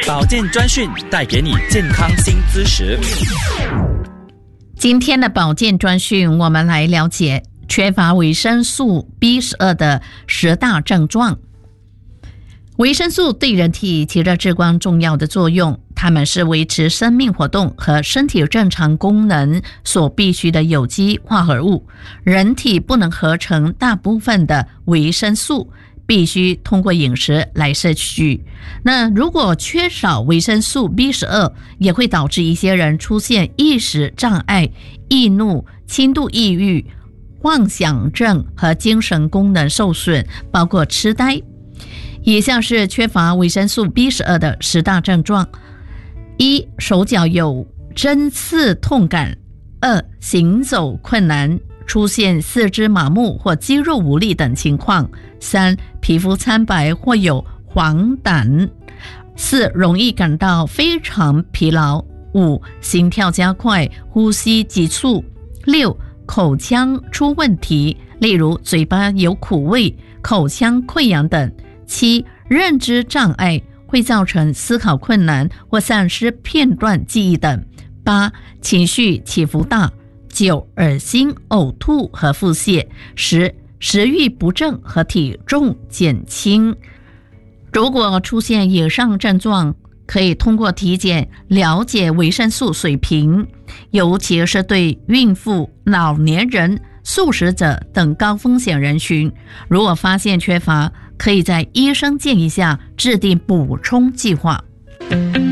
保健专讯带给你健康新知识。 今天的保健专讯，我们来了解缺乏维生素 B12 的10大症状。维生素对人体起着至关重要的作用，它们是维持生命活动和身体正常功能所必需的有机化合物。人体不能合成大部分的维生素，必须通过饮食来摄取。那如果缺少维生素 B12， 也会导致一些人出现意识障碍、易怒、轻度抑郁、妄想症和精神功能受损，包括痴呆。以下是缺乏维生素 B12 的10大症状。1. 手脚有针刺痛感。2. 行走困难，出现四肢麻木或肌肉无力等情况。3. 皮肤苍白或有黄疸。4. 容易感到非常疲劳。5. 心跳加快，呼吸急促。6. 口腔出问题，例如嘴巴有苦味、口腔溃疡等。7. 认知障碍，会造成思考困难或丧失片段记忆等。8. 情绪起伏大。9. 恶心、呕吐和腹泻。10. 食欲不振和体重减轻。如果出现以上症状，可以通过体检了解维生素水平，尤其是对孕妇、老年人、素食者等高风险人群，如果发现缺乏，可以在医生建议下制定补充计划。